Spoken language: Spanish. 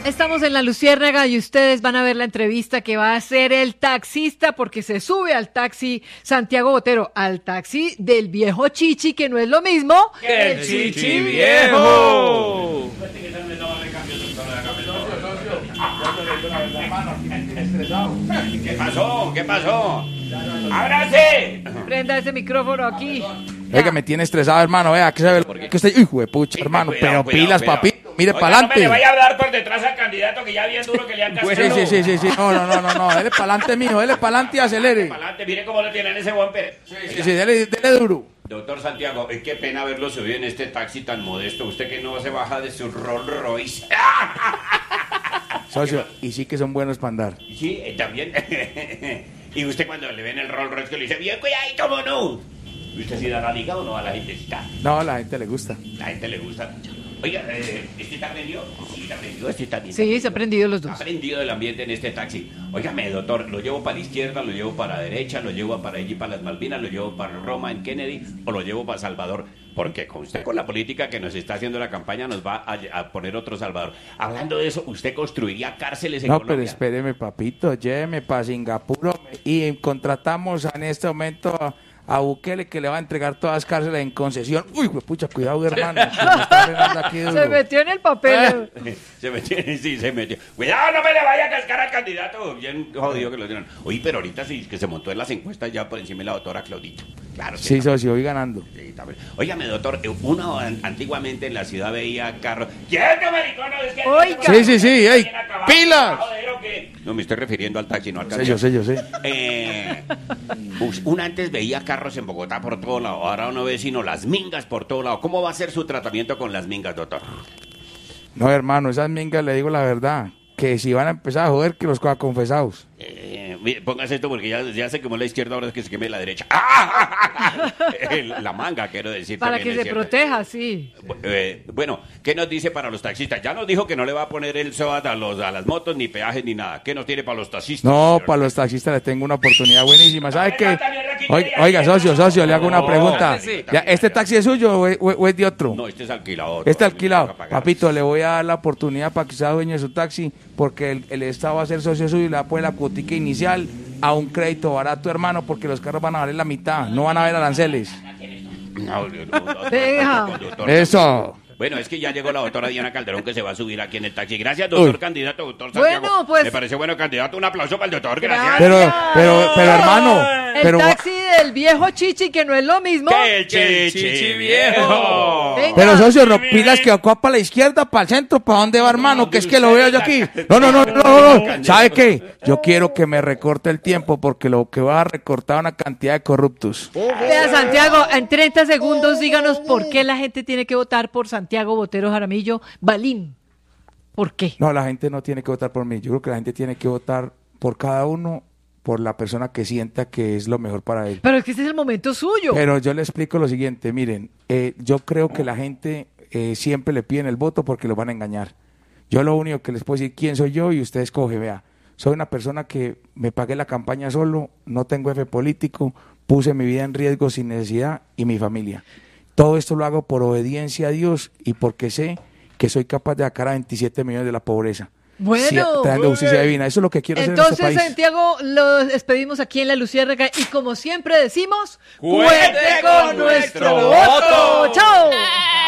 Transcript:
Estamos en La Luciérnaga y ustedes van a ver la entrevista que va a hacer el taxista porque se sube al taxi Santiago Botero, al taxi del viejo Chichi, que no es lo mismo que el Chichi viejo. ¿Qué pasó? ¿Qué pasó? ¡Ábrase! Prenda ese micrófono aquí. Oiga, me tiene estresado, hermano. Vea, que sabe que usted, hijo de pucha, hermano. Cuidado, pero pilas, papito. Mire para adelante. No me le vaya a dar por detrás al candidato que ya bien duro que le han cascado. Sí. No. Dele para adelante, mijo. Dele para adelante y acelere. Para adelante, mire cómo lo tienen ese bumper. Sí, dele duro. Doctor Santiago, qué pena verlo subido en este taxi tan modesto. Usted que no se baja de su Rolls Royce. Socio, y sí que son buenos para andar. Sí, también. Y usted cuando le ven el Rolls Royce que le dice, bien cuidadito, mono. ¿Usted sí da la liga o no a la gentecita? No, a la gente le gusta. La gente le gusta mucho. Oiga, ¿este está prendido? Sí, está prendido. Este está bien. Sí, se ha prendido los dos. Ha prendido el ambiente en este taxi. Óigame, doctor, ¿lo llevo para la izquierda, lo llevo para la derecha, lo llevo para allí, para las Malvinas, lo llevo para Roma, en Kennedy, o lo llevo para Salvador? Porque con usted, con la política que nos está haciendo la campaña, nos va a poner otro Salvador. Hablando de eso, ¿usted construiría cárceles en Colombia? No, pero espéreme, papito, lléveme para Singapur y contratamos en este momento a Bukele, que le va a entregar todas las cárceles en concesión. Uy, pucha, cuidado, hermano. Se metió en el papel. Se metió. Cuidado, no me le vaya a cascar al candidato. Bien jodido que lo tienen. Oye, pero ahorita sí que se montó en las encuestas ya por encima de la doctora Claudita. Claro. Sí, socio, voy ganando. Sí, óigame, doctor, uno antiguamente en la ciudad veía carros. ¡Quieto, maricón! Es que oiga. Sí, ¡ey! ¡Pilas! No, me estoy refiriendo al taxi, no al taxi. Yo sé. Uno antes veía carros en Bogotá por todo lado, ahora uno ve sino las mingas por todo lado. ¿Cómo va a ser su tratamiento con las mingas, doctor? No, hermano, esas mingas, le digo la verdad, que si van a empezar a joder, que los coja confesados. Póngase esto porque ya se quemó la izquierda, ahora es que se queme la derecha. La manga, quiero decir. Para que se proteja, sí. Bueno, ¿qué nos dice para los taxistas? Ya nos dijo que no le va a poner el SOAT a las motos, ni peajes, ni nada. ¿Qué nos tiene para los taxistas? No, para los taxistas les tengo una oportunidad buenísima. ¿Sabe qué? Oiga, socio, le hago una pregunta. ¿Este taxi es suyo o es de otro? No, este es alquilado. Este alquilado. Papito, le voy a dar la oportunidad para que sea dueño de su taxi, porque el Estado va a ser socio suyo y le va a poner la cuotica inicial a un crédito barato, hermano, porque los carros van a valer la mitad, no van a haber aranceles. No, deja. Eso. Bueno, es que ya llegó la doctora Diana Calderón, que se va a subir aquí en el taxi. Gracias, doctor candidato, doctor Santiago. Bueno, pues. Me parece bueno, candidato. Un aplauso para el doctor, gracias. Pero, hermano. El taxi del viejo Chichi, que no es lo mismo que el Chichi viejo. Venga. Pero, socio, no pilas que acá para la izquierda, para el centro, ¿para dónde va, hermano? Que es que lo veo yo aquí. No. ¿Sabe qué? Yo quiero que me recorte el tiempo, porque lo que va a recortar una cantidad de corruptos. Vea, Santiago, en 30 segundos díganos por qué la gente tiene que votar por Santiago Botero Jaramillo Balín. ¿Por qué? No, la gente no tiene que votar por mí. Yo creo que la gente tiene que votar por cada uno, por la persona que sienta que es lo mejor para él. Pero es que este es el momento suyo. Pero yo le explico lo siguiente, miren, yo creo que la gente siempre le piden el voto porque los van a engañar. Yo lo único que les puedo decir quién soy yo y usted escoge, vea. Soy una persona que me pagué la campaña solo, no tengo jefe político, puse mi vida en riesgo sin necesidad y mi familia. Todo esto lo hago por obediencia a Dios y porque sé que soy capaz de sacar a 27 millones de la pobreza. Bueno, trayendo justicia divina. Eso es lo que quiero hacer en este país. Entonces, Santiago, lo despedimos aquí en La Luciérnaga y como siempre decimos, ¡cuente con nuestro voto! ¡Chao!